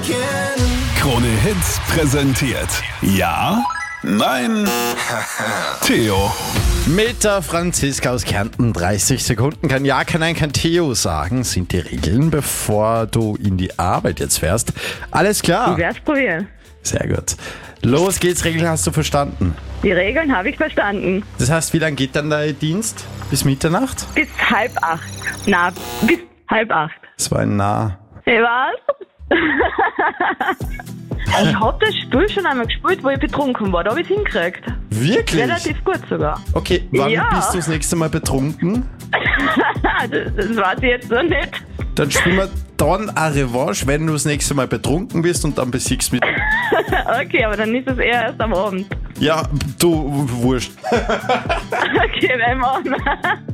Krone Hits präsentiert. Ja? Nein? Theo. Mit der Franziska aus Kärnten 30 Sekunden. Kein Ja, kein Nein, kein Theo sagen, sind die Regeln, bevor du in die Arbeit jetzt fährst. Alles klar? Ich werde es probieren. Sehr gut. Los geht's, Regeln hast du verstanden. Die Regeln habe ich verstanden. Das heißt, wie lange geht dann dein Dienst? Bis Mitternacht? Bis 7:30. Na, bis 7:30. Das war ein Nah. Ich weiß. Ich habe das Spiel schon einmal gespielt, wo ich betrunken war. Da habe ich es hingekriegt. Wirklich? Relativ gut sogar. Okay, wann Ja. bist du das nächste Mal betrunken? Das weiß ich jetzt noch nicht. Dann spielen wir dann eine Revanche, wenn du das nächste Mal betrunken bist und dann besiegst mit. Okay, aber dann ist es eher erst am Abend. Ja, du, wurscht. Okay, werden wir an.